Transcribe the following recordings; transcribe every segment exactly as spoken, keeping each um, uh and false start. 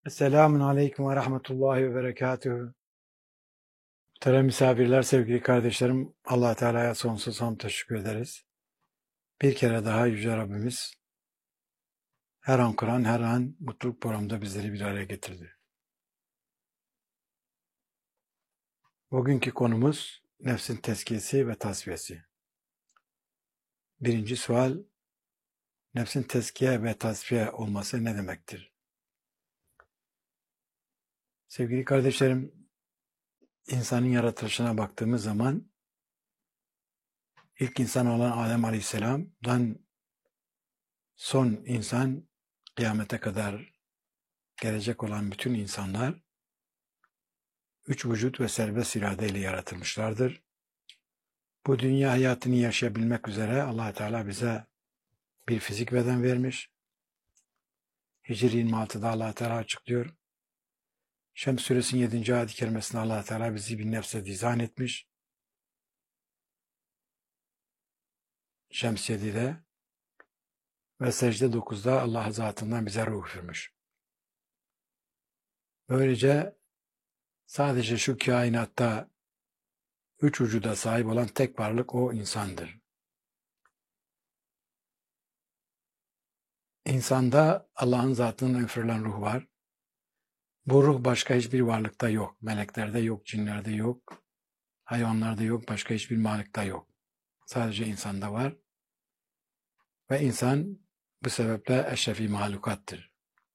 Selamun Aleyküm ve Rahmetullahi ve Berekatühü. Muhterem misafirler, sevgili kardeşlerim, Allah Teala'ya sonsuz hamd teşekkür ederiz. Bir kere daha Yüce Rabbimiz her an Kur'an, her an mutluluk programında bizleri bir araya getirdi. Bugünkü konumuz nefsin tezkiyesi ve tasfiyesi. Birinci sual, nefsin tezkiye ve tasfiye olması ne demektir? Sevgili kardeşlerim, insanın yaratılışına baktığımız zaman ilk insan olan Adem Aleyhisselam'dan son insan, kıyamete kadar gelecek olan bütün insanlar üç vücut ve serbest iradeyle yaratılmışlardır. Bu dünya hayatını yaşayabilmek üzere Allah Teala bize bir fizik beden vermiş. Hicri yirmi altıda Allah Teala açıklıyor. Şems suresinin yedinci ayet-i kerimesinde Allah Teala bizi bir nefse dizayn etmiş. Şems yedide ve secde dokuzda Allah zatından bize ruh üfürmüş. Böylece sadece şu kainatta üç vücuda sahip olan tek varlık o insandır. İnsanda Allah'ın zatından üfürülen ruh var. Bu ruh başka hiçbir varlıkta yok. Meleklerde yok, cinlerde yok, hayvanlarda yok, başka hiçbir varlıkta yok. Sadece insanda var. Ve insan bu sebeple eşrefi mahlukattır.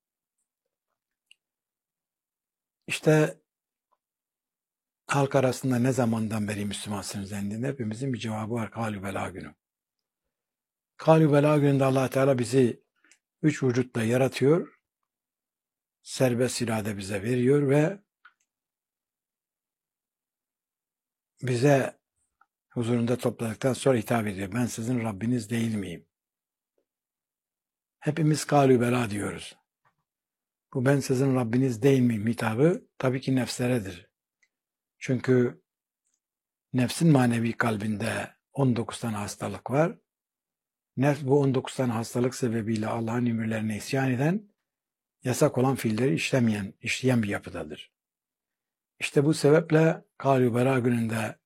İşte halk arasında ne zamandan beri Müslümansınız dendiğinde hepimizin bir cevabı var. Kâlü belâ günü. Kâlü belâ gününde Allah Teala bizi üç vücutla yaratıyor. Serbest irade bize veriyor ve bize huzurunda topladıktan sonra hitap ediyor. Ben sizin Rabbiniz değil miyim? Hepimiz kâlü belâ diyoruz. Bu ben sizin Rabbiniz değil miyim hitabı tabii ki nefsleredir. Çünkü nefsin manevi kalbinde on dokuz tane hastalık var. Nefs bu on dokuz tane hastalık sebebiyle Allah'ın emirlerine isyan eden, yasak olan fiilleri işlemeyen, işleyen bir yapıdadır. İşte bu sebeple Kâlû Belâ gününde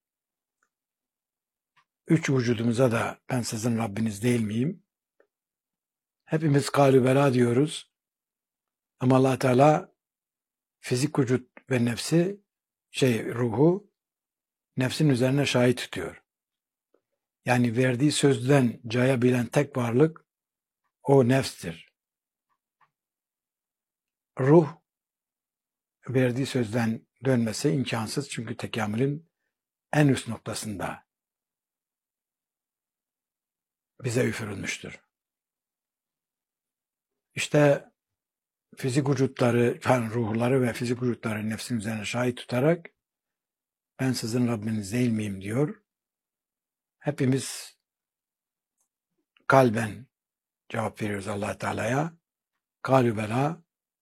üç vücudumuza da ben sizin Rabbiniz değil miyim? Hepimiz Kâlû Belâ diyoruz. Ama Allah Teala fizik vücut ve nefsi, şey ruhu nefsin üzerine şahit tutuyor. Yani verdiği sözden cayabilen tek varlık o nefstir. Ruh verdiği sözden dönmesi imkansız çünkü tekamülün en üst noktasında bize üfürülmüştür. İşte fizik vücutları, yani ruhları ve fizik vücutları nefsin üzerine şahit tutarak ben sizin Rabbiniz değil miyim diyor. Hepimiz kalben cevap veriyoruz Allah Teala'ya. Kâlû belâ.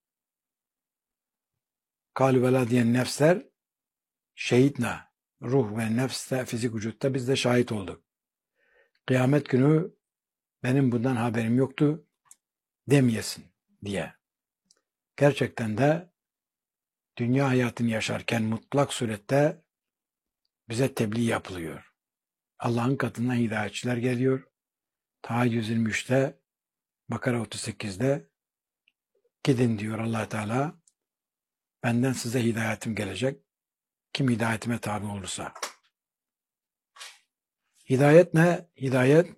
Kâlû belâ diyen nefsler şehitna. Ruh ve nefste, fizik vücutta biz de şahit olduk. Kıyamet günü benim bundan haberim yoktu demeyesin diye. Gerçekten de dünya hayatını yaşarken mutlak surette bize tebliğ yapılıyor. Allah'ın katından hidayetçiler geliyor. Ta yüz yirmi üçte, Bakara otuz sekizde gidin diyor Allah Teala. Benden size hidayetim gelecek. Kim hidayetime tabi olursa. Hidayet ne? Hidayet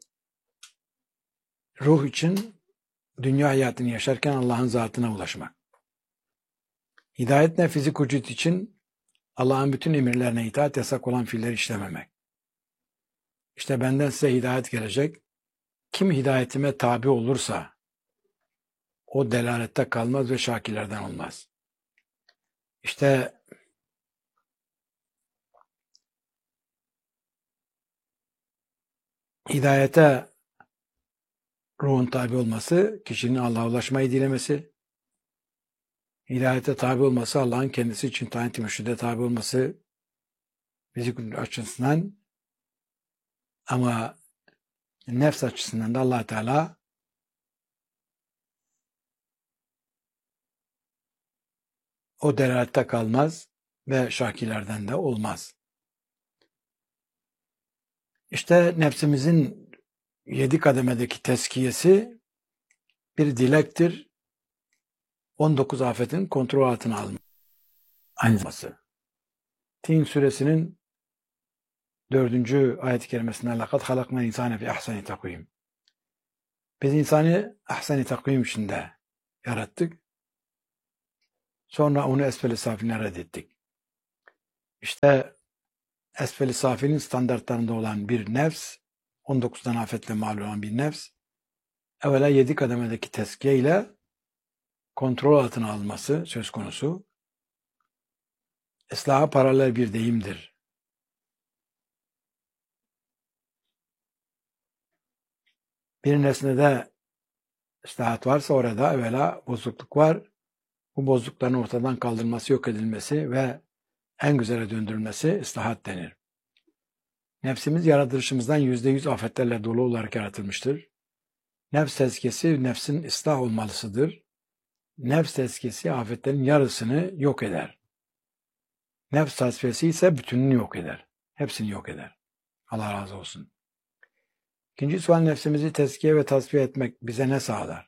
ruh için dünya hayatını yaşarken Allah'ın zatına ulaşmak. Hidayet ne? Fizik vücut için Allah'ın bütün emirlerine itaat, yasak olan fiilleri işlememek. İşte benden size hidayet gelecek. Kim hidayetime tabi olursa o delalette kalmaz ve şakirlerden olmaz. İşte hidayete ruhun tabi olması, kişinin Allah'a ulaşmayı dilemesi, hidayete tabi olması, Allah'ın kendisi için tayin-i mürşide tabi olması fizik açısından, ama nefs açısından da Allah Teala o delalette kalmaz ve şakilerden de olmaz. İşte nefsimizin yedi kademedeki tezkiyesi bir dilektir. on dokuz afetin kontrol altına alma. Aynı zamanda. Tin suresinin dördüncü ayet-i kerimesinden لَقَدْ خَلَقْنَا الْاِنْسَانَ فِي اَحْسَنِ تَقْوِيمٍ. Biz insanı ahsen-i takvim içinde yarattık. Sonra onu esfel-i safiline reddettik. İşte esfel-i safilin standartlarında olan bir nefs, on dokuzdan afetle mal olan bir nefs, evvela yedi kademedeki tezkiye ile kontrol altına alınması söz konusu. Islaha paralel bir deyimdir. Bir nesnede ıslahat varsa orada evvela bozukluk var. Bu bozuklukların ortadan kaldırılması, yok edilmesi ve en güzele döndürülmesi ıslahat denir. Nefsimiz yaratılışımızdan yüzde yüz afetlerle dolu olarak yaratılmıştır. Nefs tezkiyesi nefsin ıslah olmalısıdır. Nefs tezkiyesi afetlerin yarısını yok eder. Nefs tasfiyesi ise bütününü yok eder. Hepsini yok eder. Allah razı olsun. İkinci sual, nefsimizi tezkiye ve tasfiye etmek bize ne sağlar?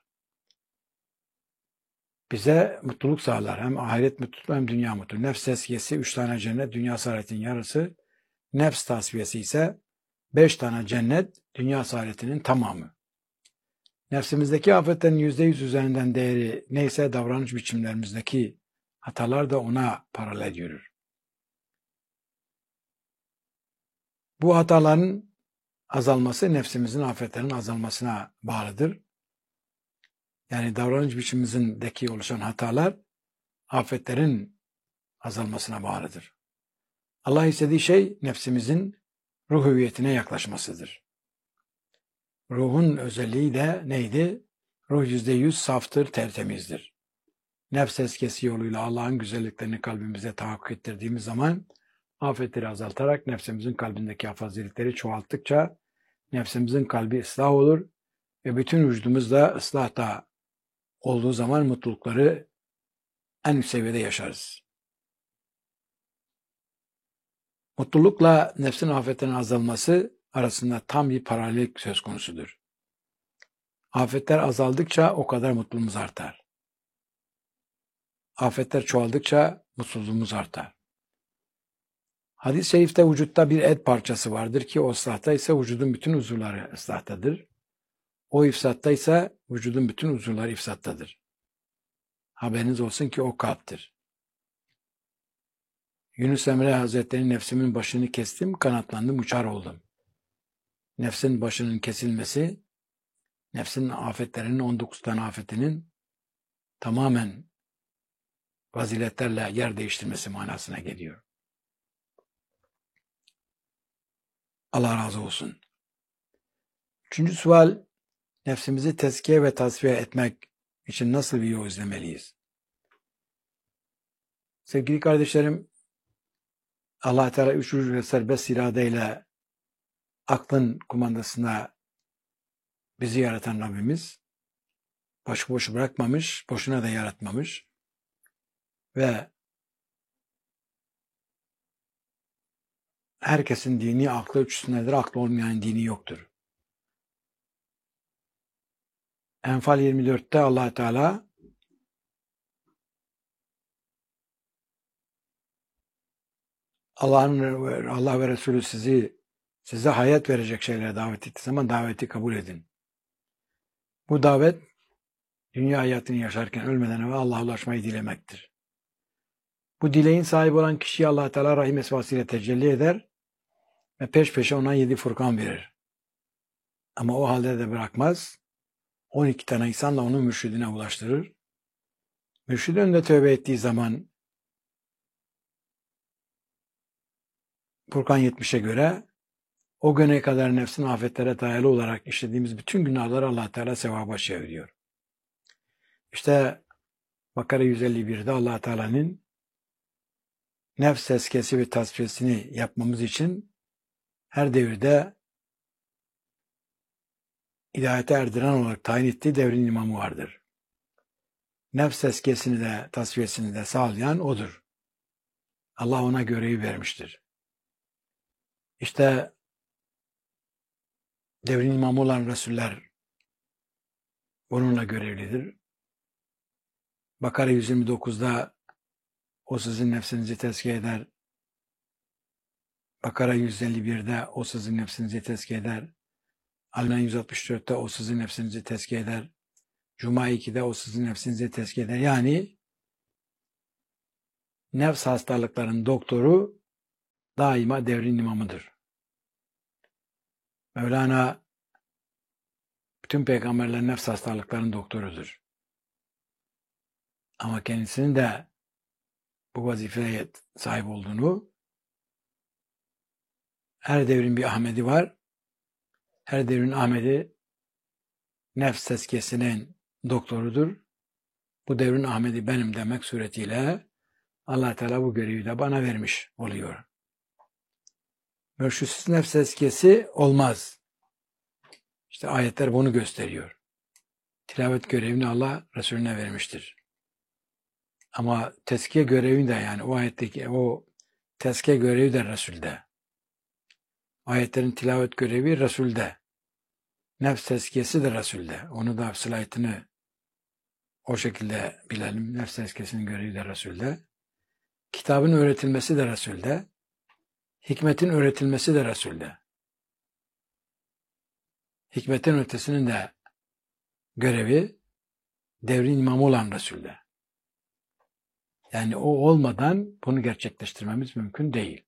Bize mutluluk sağlar. Hem ahiret mutluluğu hem dünya mutluluğu. Nefs tezkiyesi üç tane cennet, dünya saadetin yarısı. Nefs tasfiyesi ise beş tane cennet, dünya saadetinin tamamı. Nefsimizdeki afetlerin yüzde yüz üzerinden değeri neyse davranış biçimlerimizdeki hatalar da ona paralel yürür. Bu hataların azalması nefsimizin afetlerin azalmasına bağlıdır. Yani davranış biçimimizdeki oluşan hatalar afetlerin azalmasına bağlıdır. Allah istediği şey nefsimizin ruh hüviyetine yaklaşmasıdır. Ruhun özelliği de neydi? Ruh yüzde yüz saftır, tertemizdir. Nefs tezkiyesi yoluyla Allah'ın güzelliklerini kalbimize tahakkuk ettirdiğimiz zaman afetleri azaltarak nefsimizin kalbindeki faziletleri çoğalttıkça nefsimizin kalbi ıslah olur ve bütün vücudumuz da ıslahta olduğu zaman mutlulukları en üst seviyede yaşarız. Mutlulukla nefsin afetlerinin azalması arasında tam bir paralellik söz konusudur. Afetler azaldıkça o kadar mutluluğumuz artar. Afetler çoğaldıkça mutluluğumuz artar. Hadis-i şerifte vücutta bir et parçası vardır ki o ıslahta ise vücudun bütün uzuvları ıslahtadır. O ifsatta ise vücudun bütün uzuvları ifsattadır. Haberiniz olsun ki o kalptir. Yunus Emre Hazretleri nefsimin başını kestim, kanatlandım, uçar oldum. Nefsin başının kesilmesi, nefsin afetlerinin on dokuz tane afetinin tamamen faziletlerle yer değiştirmesi manasına geliyor. Allah razı olsun. Üçüncü sual, nefsimizi tezkiye ve tasfiye etmek için nasıl bir yol izlemeliyiz? Sevgili kardeşlerim, Allah Teala üç ucu ve serbest iradeyle aklın kumandasına bizi yaratan Rabbimiz boş boş bırakmamış, boşuna da yaratmamış ve herkesin dini aklı ölçüsündedir. Aklı olmayan dini yoktur. Enfal yirmi dörtte Allah Teala Allah'ın Allah ve Resulü sizi size hayat verecek şeylere davet ettiği zaman daveti kabul edin. Bu davet dünya hayatını yaşarken ölmeden evvel Allah'a ulaşmayı dilemektir. Bu dileğin sahibi olan kişiye Allah Teala rahim esvasıyla tecelli eder ve peş peşe ona yedi furkan verir. Ama o halde de bırakmaz. on iki tane insanla onu mürşidine ulaştırır. Mürşid önünde tövbe ettiği zaman Furkan yetmişe göre o güne kadar nefsin afetlere dayalı olarak işlediğimiz bütün günahları Allah Teala sevaba çeviriyor. İşte Bakara yüz elli birde Allah Teala'nın nefs tezkiyesi ve tasfiyesini yapmamız için her devirde hidayete erdiren olarak tayin ettiği devrin imamı vardır. nefs tezkiyesini de tasfiyesini de sağlayan odur. Allah ona görevi vermiştir. İşte devrin imamı olan Resuller bununla görevlidir. Bakara yüz yirmi dokuzda o sizin nefsinizi tezkiye eder. Bakara yüz elli birde o sizin nefsinizi tezkiye eder. Al-İmran yüz altmış dörtte o sizin nefsinizi tezkiye eder. Cuma ikide o sizin nefsinizi tezkiye eder. Yani nefs hastalıklarının doktoru daima devrin imamıdır. Mevlana bütün peygamberlerin nefs hastalıklarının doktorudur. Ama kendisinin de bu vazifeye sahip olduğunu, her devrin bir Ahmedi var. Her devrin Ahmedi nefs tezkiyesinin doktorudur. Bu devrin Ahmedi benim demek suretiyle Allah Teala bu görevi de bana vermiş oluyor. Mürşitsiz nefs tezkiyesi olmaz. İşte ayetler bunu gösteriyor. Tilavet görevini Allah Resulüne vermiştir. Ama tezkiye görevi de, yani o ayetteki o tezkiye görevi de Resul'de. Ayetlerin tilavet görevi Resul'de. Nefs tezkiyesi de Resul'de. Onu da sılayetini o şekilde bilelim. Nefs tezkiyesinin görevi de Resul'de. Kitabın öğretilmesi de Resul'de. Hikmetin öğretilmesi de Resul'de. Hikmetin ötesinin de görevi devrin imamı olan Resul'de. Yani o olmadan bunu gerçekleştirmemiz mümkün değil.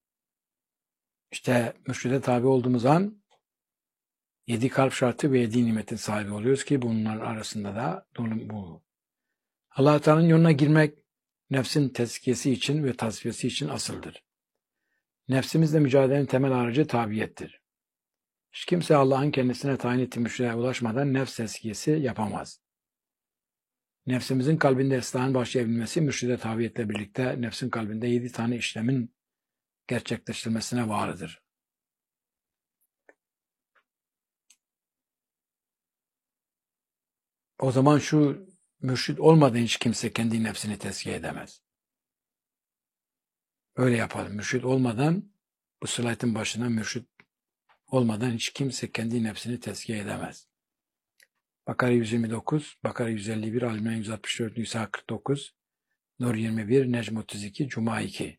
İşte mürşide tabi olduğumuz an yedi kalp şartı ve yedi nimetin sahibi oluyoruz ki bunların arasında da bu. Allah-u Teala'nın yoluna girmek nefsin tezkiyesi için ve tasfiyesi için asıldır. Nefsimizle mücadelenin temel aracı tabiyettir. Hiç kimse Allah'ın kendisine tayin ettiği mürşide ulaşmadan nefs tezkiyesi yapamaz. Nefsimizin kalbinde ıslahın başlayabilmesi mürşide tabiyetle birlikte nefsin kalbinde yedi tane işlemin gerçekleştirilmesine bağlıdır. O zaman şu mürşid olmadan hiç kimse kendi nefsini tezkiye edemez. Öyle yapalım. Mürşid olmadan, bu slaytın başına mürşid olmadan hiç kimse kendi nefsini tezkiye edemez. Bakara yüz yirmi dokuz, Bakara yüz elli bir, Al-İmran yüz altmış dört, Nisa kırk dokuz, Nur yirmi bir, Necm otuz iki, Cuma iki.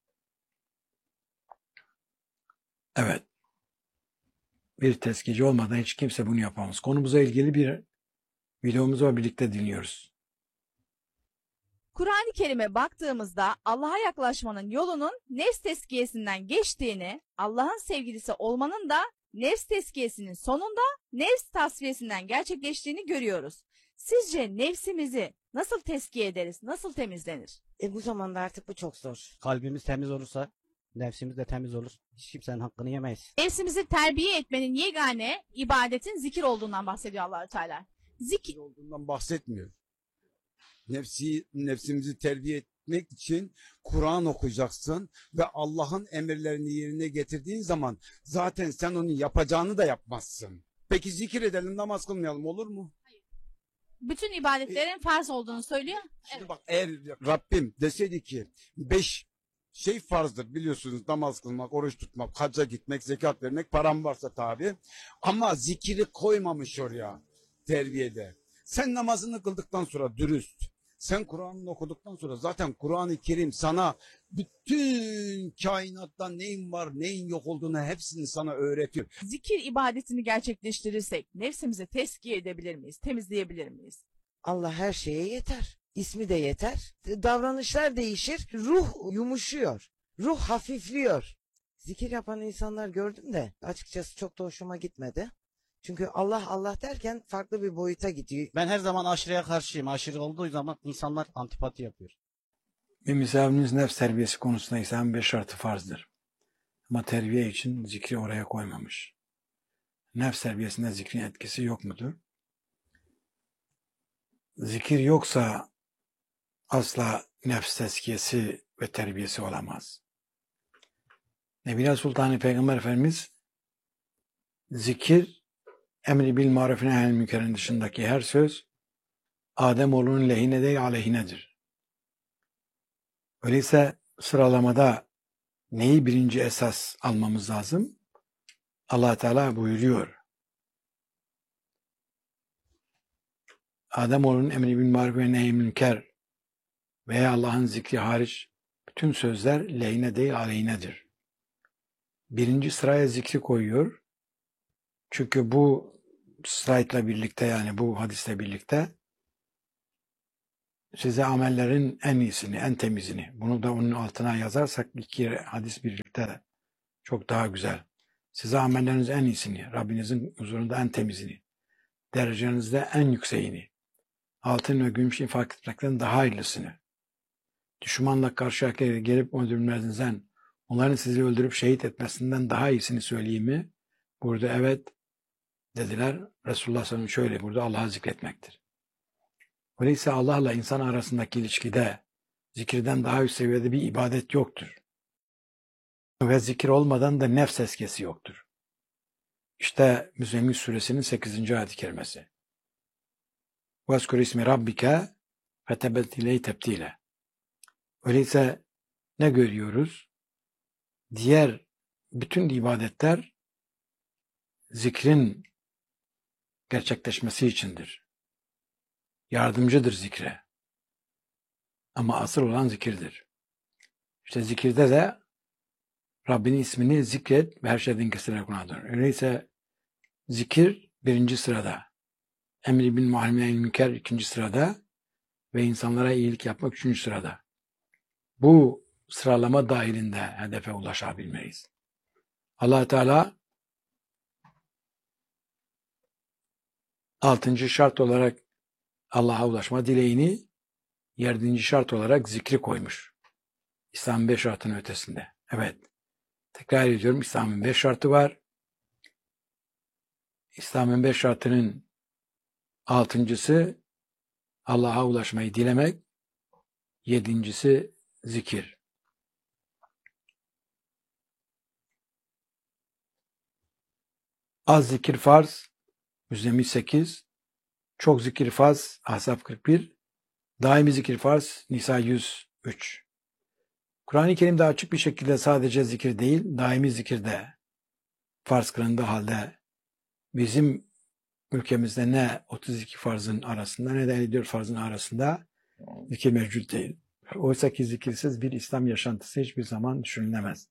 Evet. Bir tezkiyeci olmadan hiç kimse bunu yapamaz. Konumuza ilgili bir videomuz var, birlikte dinliyoruz. Kur'an-ı Kerim'e baktığımızda Allah'a yaklaşmanın yolunun nefs tezkiyesinden geçtiğini, Allah'ın sevgilisi olmanın da nefs tezkiyesinin sonunda nefs tasfiyesinden gerçekleştiğini görüyoruz. Sizce nefsimizi nasıl tezkiye ederiz, nasıl temizlenir? E bu zamanda artık bu çok zor. Kalbimiz temiz olursa nefsimiz de temiz olur. Hiç kimsenin hakkını yemeyiz. Nefsimizi terbiye etmenin yegane ibadetin zikir olduğundan bahsediyor Allah-u Teala. Zikir olduğundan bahsetmiyor. Nefsi, nefsimizi terbiye etmek için Kur'an okuyacaksın ve Allah'ın emirlerini yerine getirdiğin zaman zaten sen onun yapacağını da yapmazsın. Peki zikir edelim, namaz kılmayalım, olur mu? bütün ibadetlerin farz olduğunu söylüyor. Şimdi Evet. bak, eğer Rabbim deseydi ki beş şey farzdır biliyorsunuz, namaz kılmak, oruç tutmak, hacca gitmek, zekat vermek, param varsa tabi, ama zikiri koymamış oraya terbiyede. Sen namazını kıldıktan sonra dürüst, sen Kur'an'ını okuduktan sonra zaten Kur'an-ı Kerim sana bütün kainattan neyin var neyin yok olduğunu hepsini sana öğretiyor. Zikir ibadetini gerçekleştirirsek nefsimizi tezkiye edebilir miyiz, temizleyebilir miyiz? Allah her şeye yeter. İsmi de yeter. Davranışlar değişir. Ruh yumuşuyor. Ruh hafifliyor. Zikir yapan insanlar gördüm de açıkçası çok da hoşuma gitmedi. Çünkü Allah Allah derken farklı bir boyuta gidiyor. Ben her zaman aşırıya karşıyım. Aşırı olduğu zaman insanlar antipati yapıyor. Bir misafiriniz nefs terbiyesi konusunda İslam'ın beş şartı farzdır. Ama terbiye için zikri oraya koymamış. Nefs terbiyesinde zikrin etkisi yok mudur? Zikir yoksa asla nefs tezkiyesi ve terbiyesi olamaz. Nebiler Sultanı Peygamber Efendimiz zikir, emri bil marufine el münkerin dışındaki her söz Ademoğlunun lehine değil aleyhinedir. Öyleyse sıralamada neyi birinci esas almamız lazım? Allah Teala buyuruyor. Ademoğlunun emri bil maruf ve nehy münker veya Allah'ın zikri hariç bütün sözler lehine değil aleyhinedir. Birinci sıraya zikri koyuyor. Çünkü bu slaytla birlikte, yani bu hadisle birlikte size amellerin en iyisini, en temizini, bunu da onun altına yazarsak iki hadis birlikte çok daha güzel. Size amelleriniz en iyisini, Rabbinizin huzurunda en temizini, derecenizde en yükseğini, altın ve gümüş infak etmekten daha hayırlısını, düşmanla karşıya gelip öldürmenizden, onların sizi öldürüp şehit etmesinden daha iyisini söyleyeyim mi? Burada evet dediler. Resulullah sallallahu aleyhi ve sellem şöyle, burada Allah'ı zikretmektir. Öyleyse Allah'la insan arasındaki ilişkide zikirden daha üst seviyede bir ibadet yoktur. Ve zikir olmadan da nefs eskesi yoktur. İşte Müzzemmil suresinin sekizinci ayet-i kerimesi. وَاسْكُرْ ismi rabbike fetebettileyhi tebtile. Öyleyse ne görüyoruz? Diğer bütün ibadetler zikrin gerçekleşmesi içindir. Yardımcıdır zikre. Ama asıl olan zikirdir. İşte zikirde de Rabbinin ismini zikret ve her şeyden kesinlikle kunadır. Öyleyse zikir birinci sırada. Emri bil maruf ve nehy münker ikinci sırada ve insanlara iyilik yapmak üçüncü sırada. Bu sıralama dahilinde hedefe ulaşabilmeliyiz. Allah Teala altıncı şart olarak Allah'a ulaşma dileğini, yedinci şart olarak zikri koymuş. İslam'ın beş şartının ötesinde. Evet. Tekrar ediyorum, İslam'ın beş şartı var. İslam'ın beş şartının altıncısı Allah'a ulaşmayı dilemek, yedincisi zikir. Az zikir farz, Müzzemmil sekiz, çok zikir farz, Ahzab kırk bir, daimi zikir farz, Nisa yüz üç. Kur'an-ı Kerim'de açık bir şekilde sadece zikir değil, daimi zikir de farz kılındığı halde bizim ülkemizde ne otuz iki farzın arasında ne de elli dört farzın arasında zikir mevcut değil. Oysa ki zikirsiz bir İslam yaşantısı hiçbir zaman düşünülemez.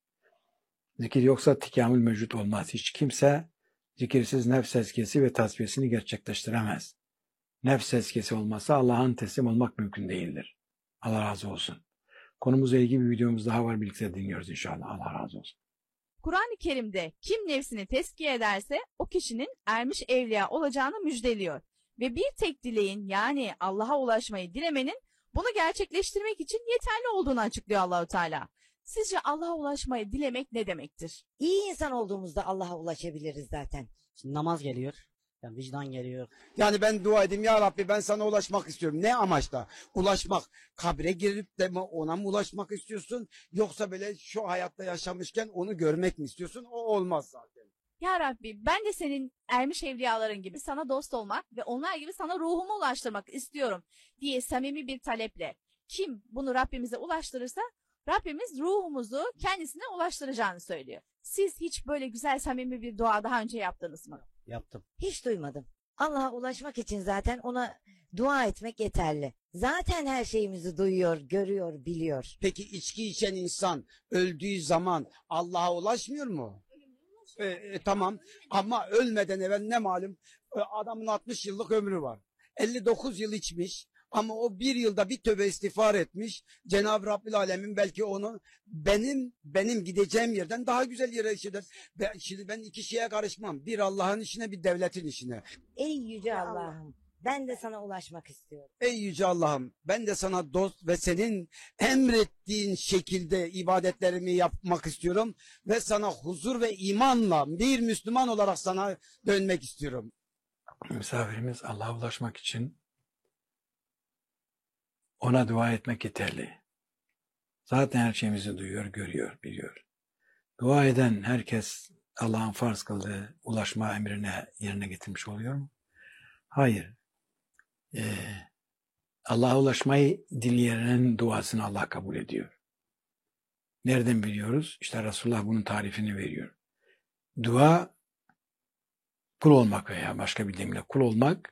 Zikir yoksa tekamül mevcut olmaz. Hiç kimse zikirsiz nefs tezkiyesi ve tasfiyesini gerçekleştiremez. Nefs tezkiyesi olmazsa Allah'ın teslim olmak mümkün değildir. Allah razı olsun. Konumuzla ilgili bir videomuz daha var, birlikte dinliyoruz inşallah. Allah razı olsun. Kur'an-ı Kerim'de kim nefsini tezkiye ederse o kişinin ermiş evliya olacağını müjdeliyor. Ve bir tek dileğin, yani Allah'a ulaşmayı dilemenin bunu gerçekleştirmek için yeterli olduğunu açıklıyor Allahu Teala. Sizce Allah'a ulaşmayı dilemek ne demektir? İyi insan olduğumuzda Allah'a ulaşabiliriz zaten. Şimdi namaz geliyor. Yani vicdan geliyor. Yani ben dua edeyim, ya Rabbi ben sana ulaşmak istiyorum. Ne amaçla? Ulaşmak. Kabre girip de mi ona mı ulaşmak istiyorsun? Yoksa böyle şu hayatta yaşamışken onu görmek mi istiyorsun? O olmaz zaten. Ya Rabbi, ben de senin ermiş evliyaların gibi sana dost olmak ve onlar gibi sana ruhumu ulaştırmak istiyorum diye samimi bir taleple kim bunu Rabbimize ulaştırırsa Rabbimiz ruhumuzu kendisine ulaştıracağını söylüyor. Siz hiç böyle güzel samimi bir dua daha önce yaptınız mı? Yaptım. Hiç duymadım. Allah'a ulaşmak için zaten ona dua etmek yeterli. Zaten her şeyimizi duyuyor, görüyor, biliyor. Peki içki içen insan öldüğü zaman Allah'a ulaşmıyor mu? E, e, tamam ama ölmeden evvel ne malum, e, adamın altmış yıllık ömrü var. elli dokuz yıl içmiş ama o bir yılda bir tövbe istiğfar etmiş. Cenab-ı Rabbil Alemin belki onu benim benim gideceğim yerden daha güzel yere işler. Ben, şimdi ben iki şeye karışmam. Bir Allah'ın işine, bir devletin işine. Ey yüce Allah'ım, ben de sana ulaşmak istiyorum. Ey yüce Allah'ım, ben de sana dost ve senin emrettiğin şekilde ibadetlerimi yapmak istiyorum ve sana huzur ve imanla bir Müslüman olarak sana dönmek istiyorum. Misafirimiz Allah'a ulaşmak için ona dua etmek yeterli. Zaten her şeyimizi duyuyor, görüyor, biliyor. Dua eden herkes Allah'ın farz kıldığı ulaşma emrine yerine getirmiş oluyor mu? Hayır. Ee, Allah'a ulaşmayı dileyenin duasını Allah kabul ediyor. Nereden biliyoruz? İşte Resulullah bunun tarifini veriyor. Dua, kul olmak veya başka bir deyimle kul olmak,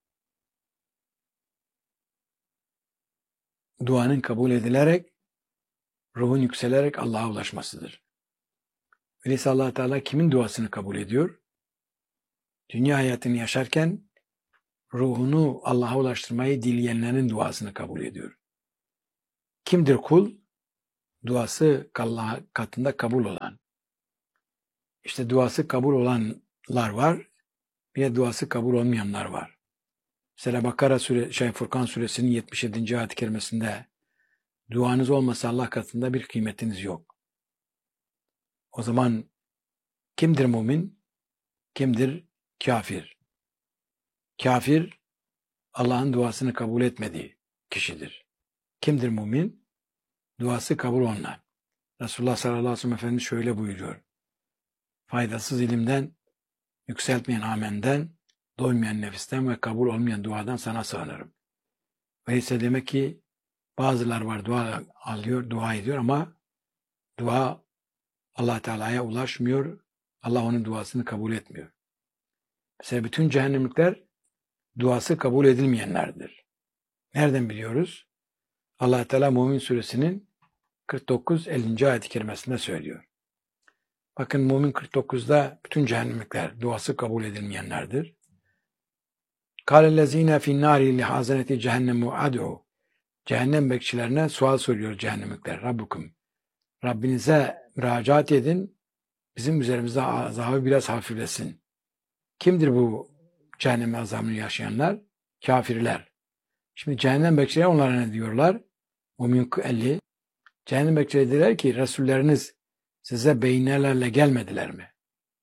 duanın kabul edilerek, ruhun yükselerek Allah'a ulaşmasıdır. Öyleyse Allah Teala kimin duasını kabul ediyor? Dünya hayatını yaşarken ruhunu Allah'a ulaştırmayı dileyenlerin duasını kabul ediyor. Kimdir kul? Duası Allah katında kabul olan. İşte duası kabul olanlar var, bir de duası kabul olmayanlar var. Mesela Bakara sure, şey Furkan suresinin yetmiş yedinci ayet-i kerimesinde duanız olmasa Allah katında bir kıymetiniz yok. O zaman kimdir mümin? Kimdir kafir? Kafir, Allah'ın duasını kabul etmediği kişidir. Kimdir mümin? Duası kabul olanlar. Resulullah sallallahu aleyhi ve sellem Efendimiz şöyle buyuruyor. Faydasız ilimden, yükseltmeyen amenden, doymayan nefisten ve kabul olmayan duadan sana sığınırım. Öyleyse demek ki bazılar var dua alıyor, dua ediyor ama dua Allah Teala'ya ulaşmıyor. Allah onun duasını kabul etmiyor. Mesela bütün cehennemlikler duası kabul edilmeyenlerdir. Nereden biliyoruz? Allah Teala Mümin suresinin kırk dokuz ellinci ayet-i kerimesinde söylüyor. Bakın Mümin kırk dokuzda bütün cehennemlikler duası kabul edilmeyenlerdir. Kâlellezîne finnâri lihâzeneti cehennemu ad'u. Cehennem bekçilerine sual soruyor cehennemlikler. Rabbukum. Rabbinize müracaat edin. Bizim üzerimizde azabı biraz hafiflesin. Kimdir bu cehennem azabını yaşayanlar? Kafirler. Şimdi cehennem bekçileri onlara ne diyorlar? Mümin elli. Cehennem bekçileri dediler ki Resulleriniz size beyinlerle gelmediler mi?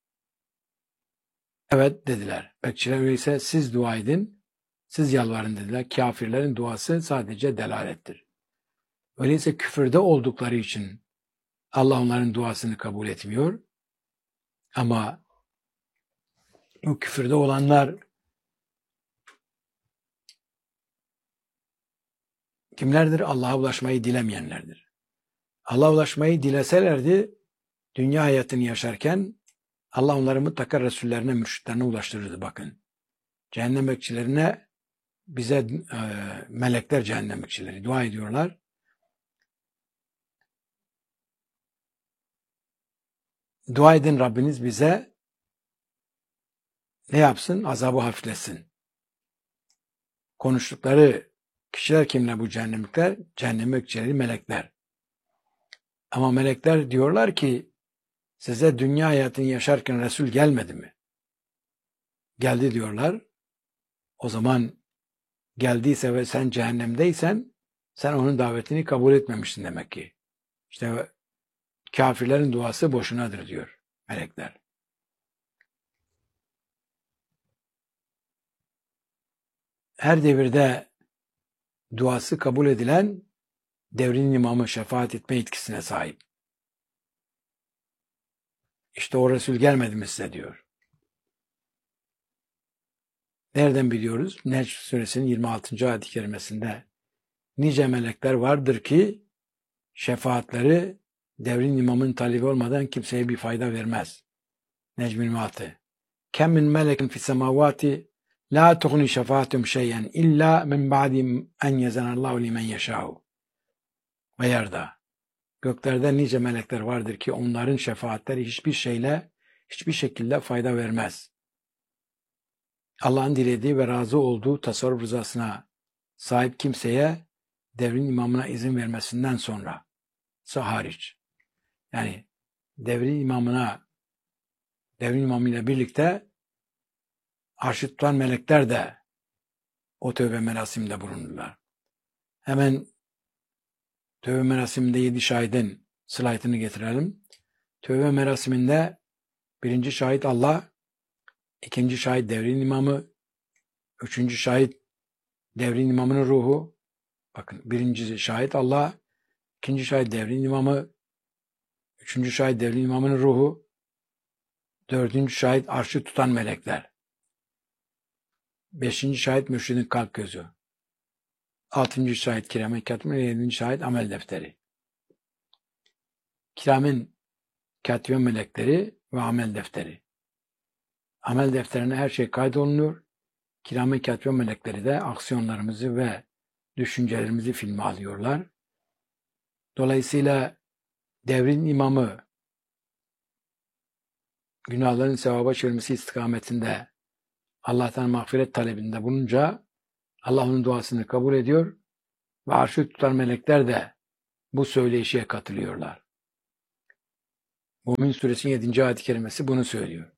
Evet dediler. Bekçiler öyleyse siz dua edin, siz yalvarın dediler. Kafirlerin duası sadece delalettir. Öyleyse küfürde oldukları için Allah onların duasını kabul etmiyor. Ama o küfürde olanlar kimlerdir? Allah'a ulaşmayı dilemeyenlerdir. Allah'a ulaşmayı dileselerdi dünya hayatını yaşarken Allah onları mutlaka Resullerine, mürşitlerine ulaştırırdı bakın. Cehennem bekçilerine bize e, melekler cehennem bekçileri dua ediyorlar. Dua edin Rabbiniz bize ne yapsın? Azabı hafifletsin. Konuştukları kişiler kimler bu cehennemlikler? Cehennem bekçileri melekler. Ama melekler diyorlar ki size dünya hayatını yaşarken Resul gelmedi mi? Geldi diyorlar. O zaman geldiyse ve sen cehennemdeysen sen onun davetini kabul etmemişsin demek ki. İşte kafirlerin duası boşunadır diyor melekler. Her devirde duası kabul edilen devrin imamı şefaat etme yetkisine sahip. İşte o Resul gelmedi mi size diyor. Nereden biliyoruz? Necm suresinin yirmi altıncı ayet-i kerimesinde nice melekler vardır ki şefaatleri devrin imamın talebi olmadan kimseye bir fayda vermez. Necm yirmi altı. Kem min melekin fis semavati la tughni şefaatum şey'en illa min ba'di en yezenallahu limen yeşâ'u. Ve yarda. Göklerde nice melekler vardır ki onların şefaatleri hiçbir şeyle, hiçbir şekilde fayda vermez. Allah'ın dilediği ve razı olduğu tasarruf rızasına sahip kimseye devrin imamına izin vermesinden sonra hariç. Yani devrin imamına, devrin imamıyla birlikte arşı tutan melekler de o tövbe merasiminde bulunurlar. Hemen tövbe merasiminde yedi şahidin slaytını getirelim. Tövbe merasiminde birinci şahit Allah, ikinci şahit devrin imamı, üçüncü şahit devrin imamının ruhu. Bakın birinci şahit Allah, ikinci şahit devrin imamı, üçüncü şahit devrin imamının ruhu, dördüncü şahit arşı tutan melekler. Beşinci şahit mürşidin kalp gözü. altıncı şahit kiramen katibin, yedinci şahit amel defteri. Kiramen katibin melekleri ve amel defteri. Amel defterine her şey kaydolunuyor. Kiramen katibin melekleri de aksiyonlarımızı ve düşüncelerimizi filme alıyorlar. Dolayısıyla devrin imamı günahların sevaba çevirmesi istikametinde Allah'tan mağfiret talebinde bulunca Allah onun duasını kabul ediyor ve arşı tutan melekler de bu söyleyişe katılıyorlar. Mümin Suresinin yedinci ayet-i kerimesi bunu söylüyor.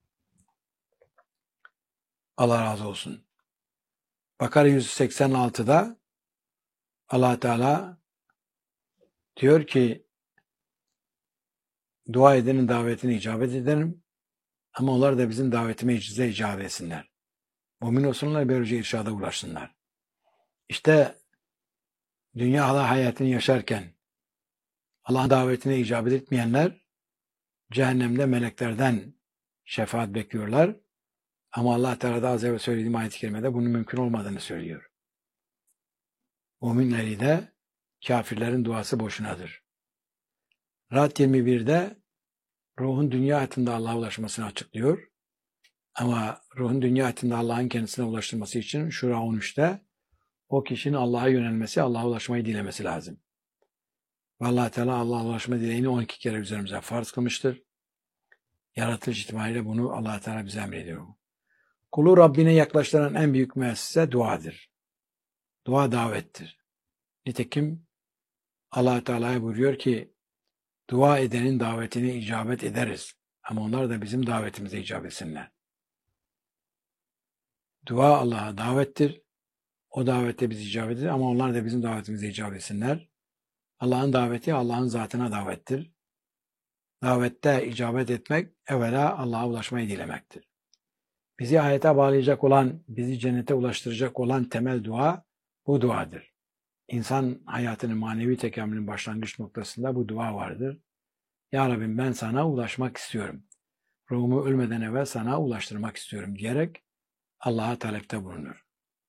Allah razı olsun. Bakara yüz seksen altıda Allah Teala diyor ki dua edenin davetine icabet ederim ama onlar da bizim davetime icize icabet etsinler. Mümin olsunlar, böylece irşada ulaşsınlar. İşte dünya hala hayatını yaşarken Allah'ın davetine icabet etmeyenler cehennemde meleklerden şefaat bekliyorlar. Ama Allah Teala da az evvel söylediğim ayet-i kerimede bunun mümkün olmadığını söylüyor. Müminleri de kafirlerin duası boşunadır. Ra'd yirmi birde ruhun dünya hayatında Allah'a ulaşmasını açıklıyor. Ama ruhun dünya hayatında Allah'ın kendisine ulaştırması için Şura on üçte o kişinin Allah'a yönelmesi, Allah'a ulaşmayı dilemesi lazım. Ve Allah Teala Allah'a ulaşma dileğini on iki kere üzerimize farz kılmıştır. Yaratılış itibariyle bunu Allah Teala bize emrediyor. Kulu Rabbine yaklaştıran en büyük müessese duadır. Dua davettir. Nitekim Allah Teala buyuruyor ki dua edenin davetine icabet ederiz. Ama onlar da bizim davetimize icabet etsinler. Dua Allah'a davettir. O davette biz icabet ederiz ama onlar da bizim davetimize icabet etsinler. Allah'ın daveti Allah'ın zatına davettir. Davette icabet etmek evvela Allah'a ulaşmayı dilemektir. Bizi ayete bağlayacak olan, bizi cennete ulaştıracak olan temel dua bu duadır. İnsan hayatının manevi tekamülünün başlangıç noktasında bu dua vardır. Ya Rabbim ben sana ulaşmak istiyorum. Ruhumu ölmeden evvel sana ulaştırmak istiyorum diyerek Allah'a talepte bulunur.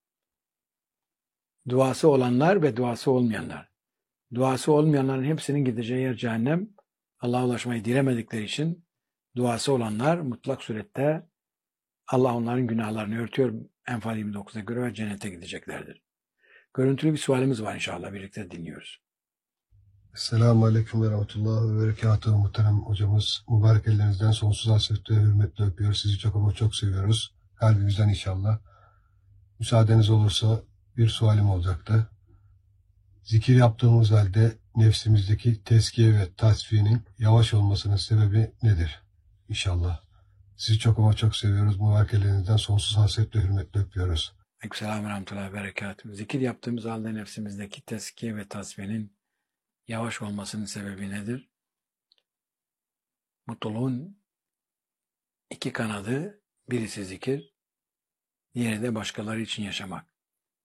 Duası olanlar ve duası olmayanlar. Duası olmayanların hepsinin gideceği yer cehennem. Allah'a ulaşmayı dilemedikleri için duası olanlar mutlak surette Allah onların günahlarını örtüyor. Enfal yirmi dokuz'a göre ve cennete gideceklerdir. Görüntülü bir sualimiz var inşallah. Birlikte dinliyoruz. Esselamu Aleyküm ve Rahmetullahi ve Berekatuhu muhterem hocamız. Mübarek ellerinizden sonsuz hasretle hürmetle öpüyor. Sizi çok ama çok seviyoruz. Kalbimizden inşallah. Müsaadeniz olursa bir sualim olacaktı. Zikir yaptığımız halde nefsimizdeki tezkiye ve tasfiyenin yavaş olmasının sebebi nedir? İnşallah. Sizi çok ama çok seviyoruz. Mübarek ellerinizden sonsuz hasretle hürmetle öpüyoruz. Aleykümselam ve rahmetullahi ve berekatuhu. Zikir yaptığımız halde nefsimizdeki tezkiye ve tasfiyenin yavaş olmasının sebebi nedir? Mutluluğun iki kanadı, birisi zikir, diğeri de başkaları için yaşamak.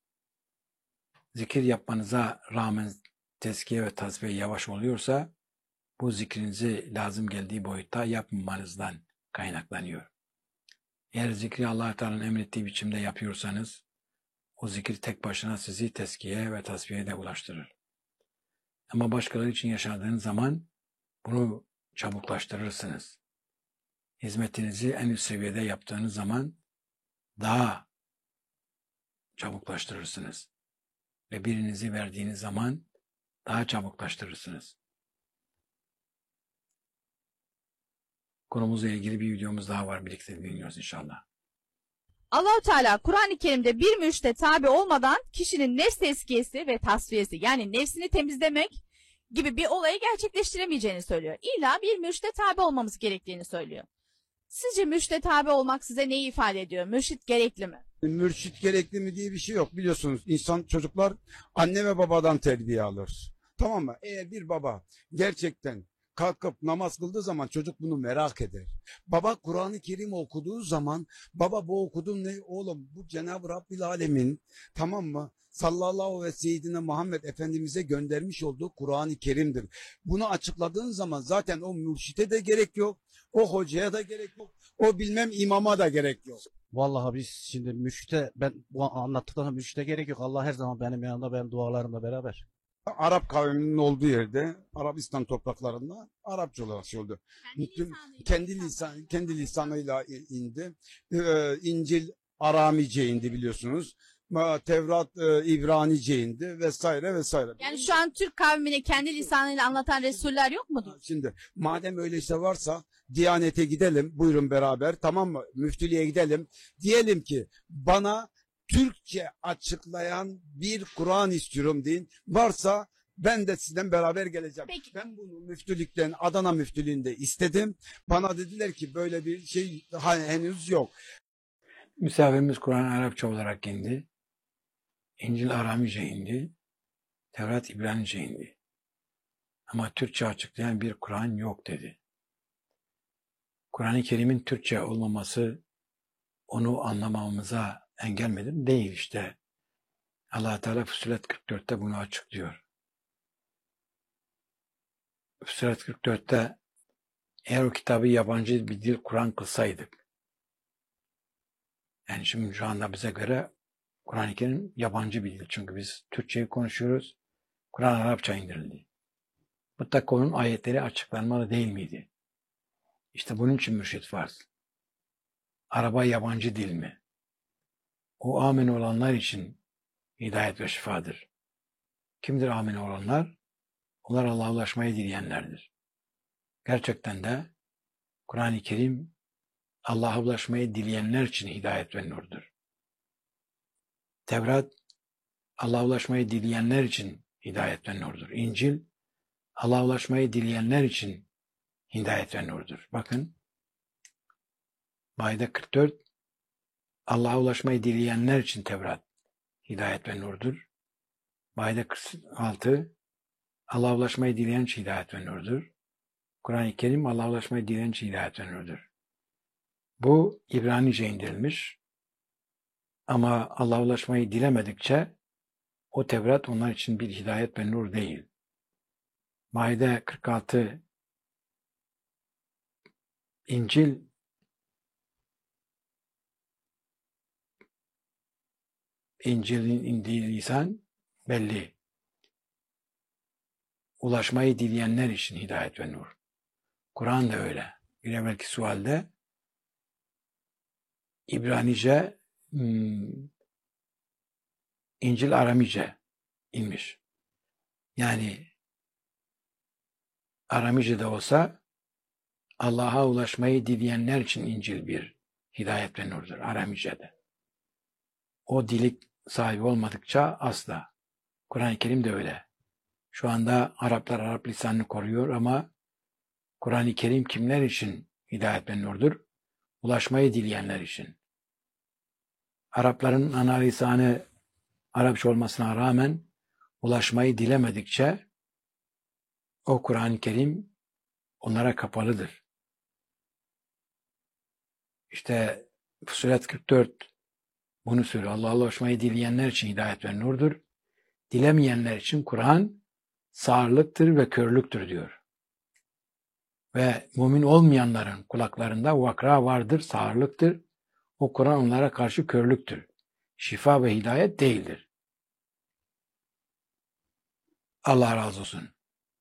Zikir yapmanıza rağmen tezkiye ve tasfiye yavaş oluyorsa, bu zikrinizi lazım geldiği boyutta yapmamanızdan kaynaklanıyor. Eğer zikri Allah Teala'nın emrettiği biçimde yapıyorsanız, o zikir tek başına sizi tezkiye ve tasfiyeye de ulaştırır. Ama başkaları için yaşadığınız zaman bunu çabuklaştırırsınız. Hizmetinizi en üst seviyede yaptığınız zaman daha çabuklaştırırsınız. Ve birinizi verdiğiniz zaman daha çabuklaştırırsınız. Konumuzla ilgili bir videomuz daha var. Birlikte dinliyoruz inşallah. Allah-u Teala Kur'an-ı Kerim'de bir mürşide tabi olmadan kişinin nefs tezkiyesi ve tasfiyesi yani nefsini temizlemek gibi bir olayı gerçekleştiremeyeceğini söylüyor. İlla bir mürşide tabi olmamız gerektiğini söylüyor. Sizce mürşide tabi olmak size neyi ifade ediyor? Mürşit gerekli mi? Mürşit gerekli mi diye bir şey yok. Biliyorsunuz insan çocuklar anne ve babadan terbiye alır. Tamam mı? Eğer bir baba gerçekten kalkıp namaz kıldığı zaman çocuk bunu merak eder. Baba Kur'an-ı Kerim okuduğu zaman baba bu okuduğum ne oğlum bu Cenab-ı Rabbil Alemin tamam mı? Sallallahu ve seyyidine Muhammed Efendimiz'e göndermiş olduğu Kur'an-ı Kerim'dir. Bunu açıkladığın zaman zaten o mürşite de gerek yok. O hocaya da gerek yok. O bilmem imama da gerek yok. Vallahi biz şimdi müşrite ben bu anlattıklarına müşrite gerek yok. Allah her zaman benim yanımda, benim dualarımla beraber. Arap kavminin olduğu yerde, Arabistan topraklarında Arapça olarak şey oldu. Bütün kendi lisan kendi lisanıyla indi. Ee, İncil Aramice indi biliyorsunuz. Ma- Tevrat e, İbranice indi vesaire vesaire. Yani şu an Türk kavmine kendi lisanıyla anlatan Resuller yok mudur? Şimdi madem öyleyse varsa Diyanete gidelim, buyurun beraber, tamam mı? Müftülüğe gidelim. Diyelim ki bana Türkçe açıklayan bir Kur'an istiyorum deyin. Varsa ben de sizden beraber geleceğim. Peki. Ben bunu müftülükten, Adana müftülüğünde istedim. Bana dediler ki böyle bir şey daha henüz yok. Misafirimiz Kur'an Arapça olarak indi. İncil Aramice indi. Tevrat İbranice indi. Ama Türkçe açıklayan bir Kur'an yok dedi. Kur'an-ı Kerim'in Türkçe olmaması onu anlamamıza engel midir? Değil işte. Allah Teala Fussilet kırk dörtte bunu açıklıyor. Fussilet kırk dörtte eğer o kitabı yabancı bir dil Kur'an kılsaydık, yani şimdi şu anda bize göre Kur'an-ı Kerim yabancı bir dil. Çünkü biz Türkçeyi konuşuyoruz. Kur'an Arapça indirildi. Mutlaka onun ayetleri açıklanmalı değil miydi? İşte bunun için mürşit farz. Araba yabancı dil mi? O amin olanlar için hidayet ve şifadır. Kimdir amin olanlar? Onlar Allah'a ulaşmayı dileyenlerdir. Gerçekten de Kur'an-ı Kerim Allah'a ulaşmayı dileyenler için hidayet ve nurdur. Tevrat Allah'a ulaşmayı dileyenler için hidayet ve nurdur. İncil Allah'a ulaşmayı dileyenler için hidayet ve nurdur. Bakın Maide kırk dört Allah'a ulaşmayı dileyenler için Tevrat hidayet ve nurdur. Maide kırk altı Allah'a ulaşmayı dileyen için hidayet ve nurdur. Kur'an-ı Kerim Allah'a ulaşmayı dileyen için hidayet ve nurdur. Bu İbranice indirilmiş ama Allah'a ulaşmayı dilemedikçe o Tevrat onlar için bir hidayet ve nur değil. Maide kırk altı İncil İncil'in indiği lisan belli. Ulaşmayı dileyenler için hidayet ve nur. Kur'an da öyle. Bir evvelki sualde İbranice, hmm, İncil Aramice inmiş. Yani Aramice de olsa Allah'a ulaşmayı dileyenler için İncil bir hidayet ve nurdur. Aramice'de. O dilik sahibi olmadıkça asla. Kur'an-ı Kerim de öyle. Şu anda Araplar Arap lisanını koruyor ama Kur'an-ı Kerim kimler için hidayet ve nurdur? Ulaşmayı dileyenler için. Arapların ana lisanı Arapça olmasına rağmen ulaşmayı dilemedikçe o Kur'an-ı Kerim onlara kapalıdır. İşte Fussilet kırk dört bunu söylüyor. Allah'a ulaşmayı dileyenler için hidayet ve nurdur. Dilemeyenler için Kur'an sağırlıktır ve körlüktür diyor. Ve mümin olmayanların kulaklarında vakra vardır, sağırlıktır. O Kur'an onlara karşı körlüktür. Şifa ve hidayet değildir. Allah razı olsun.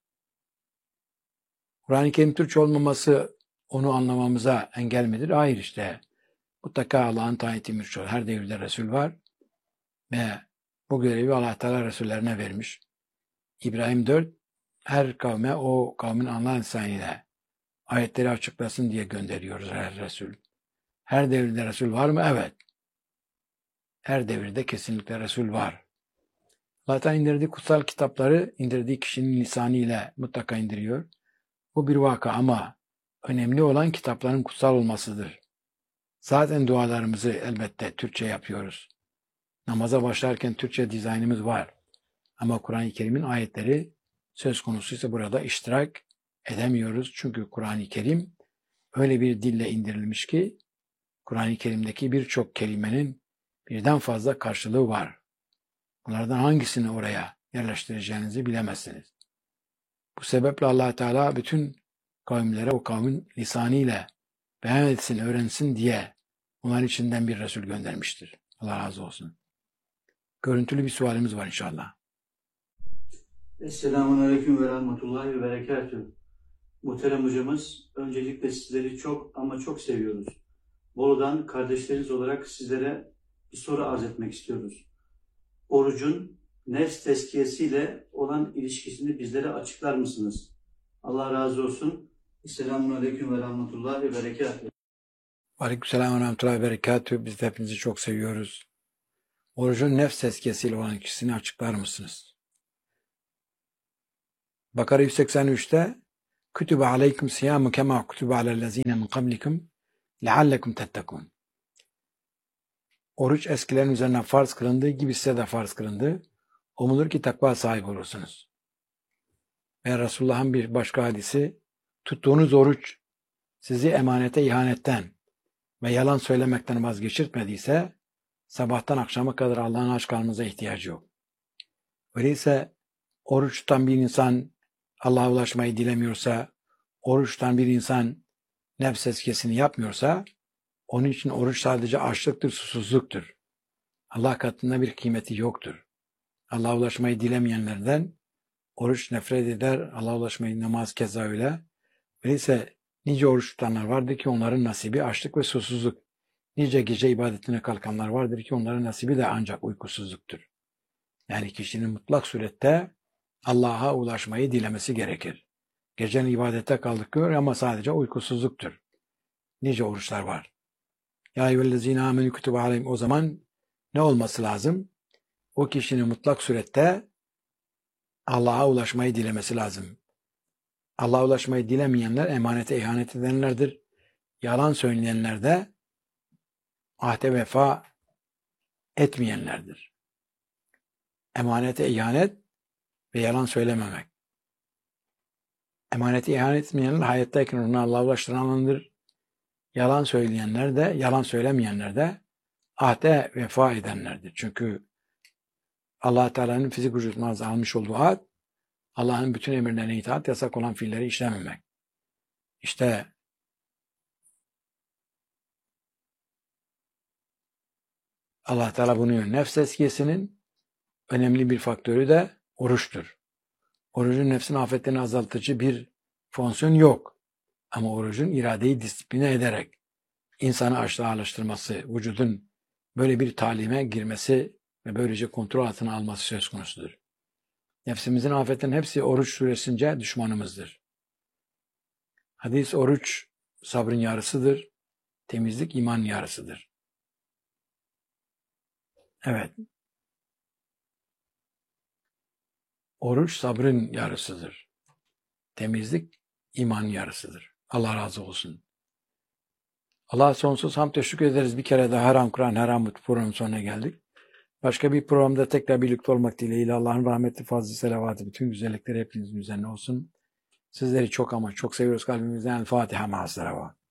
Kur'an-ı Kerim Türkçe olmaması onu anlamamıza engel midir? Hayır işte. Mutlaka Allah'ın tayin ettiği mürşid. Her devirde Resul var. Ve bu görevi Allah Teala Resullerine vermiş. İbrahim dört her kavme o kavmin ana lisanıyla ayetleri açıklasın diye gönderiyoruz her Resul. Her devirde Resul var mı? Evet. Her devirde kesinlikle Resul var. Zaten indirdiği kutsal kitapları indirdiği kişinin lisanıyla mutlaka indiriyor. Bu bir vaka ama önemli olan kitapların kutsal olmasıdır. Zaten dualarımızı elbette Türkçe yapıyoruz. Namaza başlarken Türkçe dizaynımız var. Ama Kur'an-ı Kerim'in ayetleri söz konusuysa burada iştirak edemiyoruz. Çünkü Kur'an-ı Kerim öyle bir dille indirilmiş ki Kur'an-ı Kerim'deki birçok kelimenin birden fazla karşılığı var. Bunlardan hangisini oraya yerleştireceğinizi bilemezsiniz. Bu sebeple Allah Teala bütün kavimlere o kavmin lisanıyla beyan etsin, öğrensin diye Onların içinden bir Resul göndermiştir. Allah razı olsun. Görüntülü bir sualimiz var inşallah. Esselamun Aleyküm ve Rahmetullahi ve Berekatühü. Muhterem hocamız, öncelikle sizleri çok ama çok seviyoruz. Bolu'dan kardeşleriniz olarak sizlere bir soru arz etmek istiyoruz. Orucun nefs tezkiyesiyle olan ilişkisini bizlere açıklar mısınız? Allah razı olsun. Esselamun Aleyküm ve Rahmetullahi ve Berekatühü. Aleykümselam ve rahmetullahi ve berekatühü. Biz de hepinizi çok seviyoruz. Orucun nefs tezkiyesiyle olan ilişkisini açıklar mısınız? Bakara yüz seksen üçte Kütübe aleyküm siyamu kema kütübe alellezine min kablikum leallekum tettekun. Oruç eskilerin üzerine farz kılındığı gibi size de farz kılındı. Umulur ki takva sahibi olursunuz. Ve Resulullah'ın bir başka hadisi, tuttuğunuz oruç sizi emanete ihanetten ve yalan söylemekten vazgeçirtmediyse, sabahtan akşama kadar Allah'ın aşk kalmanıza ihtiyacı yok. Öyleyse oruç tutan bir insan Allah'a ulaşmayı dilemiyorsa, oruç tutan bir insan nefs tezkiyesini yapmıyorsa, onun için oruç sadece açlıktır, susuzluktur. Allah katında bir kıymeti yoktur. Allah'a ulaşmayı dilemeyenlerden oruç nefret eder, Allah'a ulaşmayı namaz keza öyle. Öyleyse nice oruç tutanlar vardır ki onların nasibi açlık ve susuzluk. Nice gece ibadetine kalkanlar vardır ki onların nasibi de ancak uykusuzluktur. Yani kişinin mutlak surette Allah'a ulaşmayı dilemesi gerekir. Gecenin ibadete kalkıyor ama sadece uykusuzluktur. Nice oruçlar var. Ya eyyühellezine amenü kütübe aleyhim. O zaman ne olması lazım? O kişinin mutlak surette Allah'a ulaşmayı dilemesi lazım. Allah'a ulaşmayı dilemeyenler emanete ihanet edenlerdir. Yalan söyleyenler de ahde vefa etmeyenlerdir. Emanete ihanet ve yalan söylememek. Emanete ihanet etmeyenler hayattayken onu Allah'a ulaştıranlardır. Yalan söyleyenler de, yalan söylemeyenler de ahde vefa edenlerdir. Çünkü Allah Teala'nın fizik vücudundan almış olduğu ahd, Allah'ın bütün emirlerine itaat, yasak olan fiilleri işlememek. İşte Allah Teala bunu diyor. Nefs tezkiyesinin önemli bir faktörü de oruçtur. Orucun nefsin afetlerini azaltıcı bir fonksiyon yok. Ama orucun iradeyi disipline ederek insanı açlığa alıştırması, vücudun böyle bir talime girmesi ve böylece kontrol altına alması söz konusudur. Nefsimizin afetlerinin hepsi oruç süresince düşmanımızdır. Hadis, oruç sabrın yarısıdır, temizlik iman yarısıdır. Evet. Oruç sabrın yarısıdır. Temizlik iman yarısıdır. Allah razı olsun. Allah'a sonsuz hamd teşekkür ederiz. Bir kere daha Haram Kur'an, Haram Mut programının sonuna geldik. Başka bir programda tekrar birlikte olmak dileğiyle Allah'ın rahmetli, fazlı, selavatı, bütün güzellikleri hepinizin üzerine olsun. Sizleri çok ama çok seviyoruz kalbimizden. El Fatiha ma'as-salavat.